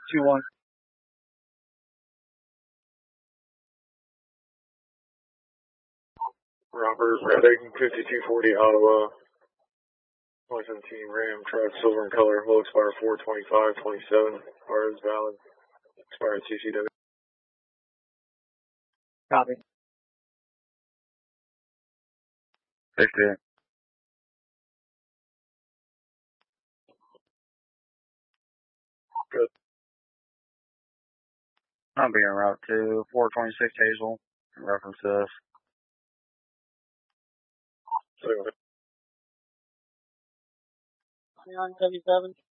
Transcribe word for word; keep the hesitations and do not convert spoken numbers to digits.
two one. Robert Redding, fifty-two forty Ottawa, twenty seventeen Ram truck, silver in color, will expire four twenty-five twenty-seven. R is valid. Expired C C W. Copy. sixty-eight. Good. I'll be en route to four twenty-six Hazel. In reference to this. So, nine seventy-seven.